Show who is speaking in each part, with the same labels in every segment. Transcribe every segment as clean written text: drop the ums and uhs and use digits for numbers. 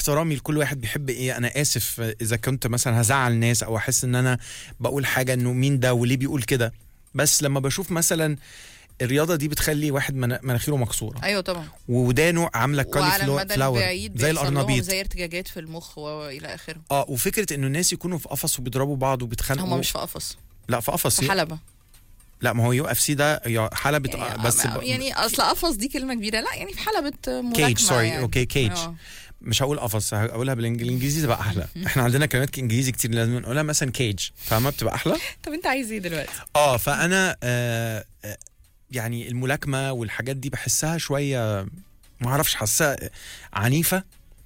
Speaker 1: احترامي لكل واحد بيحب ايه، انا اسف اذا كنت مثلا هزعل ناس او احس ان انا بقول حاجه انه مين ده وليه بيقول كده. بس لما بشوف مثلا الرياضه دي بتخلي واحد مناخيره مكسوره،
Speaker 2: ايوه طبعا،
Speaker 1: ودانه عامله
Speaker 2: وعلى المدى
Speaker 1: فلاور
Speaker 2: البعيد
Speaker 1: زي
Speaker 2: بيحصل لهم
Speaker 1: الارنبيط،
Speaker 2: زي ارتجاجات في المخ والى اخره.
Speaker 1: وفكره انه الناس يكونوا في قفص وبيضربوا بعض وبيتخانقوا.
Speaker 2: هم مش في قفص،
Speaker 1: لا في قفص،
Speaker 2: في حلبة.
Speaker 1: لا ما هو يو اف سي ده حلبة
Speaker 2: يعني
Speaker 1: بس
Speaker 2: يعني اصل قفص دي كلمه كبيره، لا يعني في حلبة ملاكمه.
Speaker 1: كيج، سوري
Speaker 2: يعني.
Speaker 1: اوكي كيج. مش هقول قفص، هقولها بالانجليزي تبقى احلى. احنا عندنا كلمات انجليزي كتير لازم نقولها، مثلا كيج، فاهمه بتبقى احلى.
Speaker 2: طب انت عايز ايه دلوقتي؟
Speaker 1: فانا يعني الملاكمه والحاجات دي بحسها شويه، ما اعرفش، حاسها عنيفه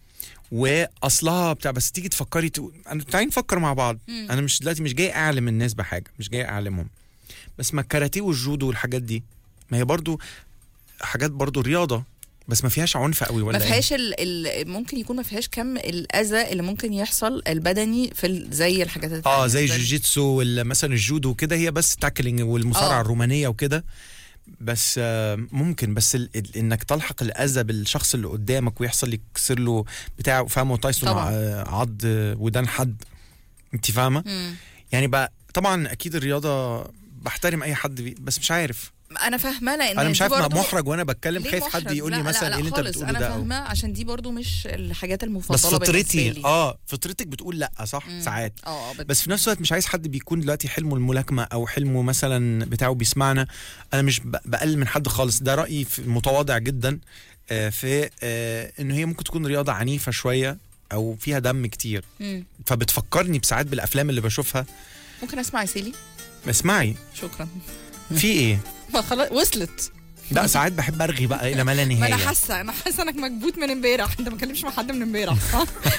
Speaker 1: واصلها بتاع. بس تيجي تفكري تعالي نفكر مع بعض. انا مش دلوقتي مش جاي اعلم الناس بحاجه، مش جاي اعلمهم، بس ما الكاراتيه والجودو والحاجات دي ما هي برضو حاجات برضو رياضه، بس ما فيهاش عنف قوي ولا
Speaker 2: ما فيهاش ممكن يكون ما فيهاش كم الاذى اللي ممكن يحصل البدني في زي الحاجات الثانيه.
Speaker 1: زي الجوجيتسو مثلا الجودو كده، هي بس تاكلينج والمصارعه الرومانيه وكده. بس ممكن، بس انك تلحق الاذى بالشخص اللي قدامك ويحصل يكسر له بتاع، فاهمه؟ تايسون عض ودان حد، انت فاهمه؟ يعني بقى طبعا اكيد الرياضه بحترم اي حد بس مش عارف،
Speaker 2: انا فاهمه، لان
Speaker 1: انا مش عارف محرج وانا بتكلم، خايف حد يقول لي مثلا ايه اللي انت بتقوله ده.
Speaker 2: انا فاهمه عشان دي برضو مش الحاجات المفضله
Speaker 1: بس فطرتي فطرتك بتقول لا، صح؟ ساعات بس في نفس الوقت مش عايز حد بيكون دلوقتي حلمه الملاكمه او حلمه مثلا بتاعه بيسمعنا. انا مش بقلل من حد خالص، ده رايي متواضع جدا في انه هي ممكن تكون رياضه عنيفه شويه او فيها دم كتير. فبتفكرني بساعات بالافلام اللي بشوفها.
Speaker 2: ممكن اسمع يا سيلي؟
Speaker 1: اسمعي.
Speaker 2: شكرا.
Speaker 1: في ايه؟
Speaker 2: ما خلاص وصلت.
Speaker 1: لا ساعات بحب ارغي بقى الى ما لا نهايه.
Speaker 2: ما انا حاسه انك مكبوت من امبارح، انت ما كلمتش مع حد من امبارح صح؟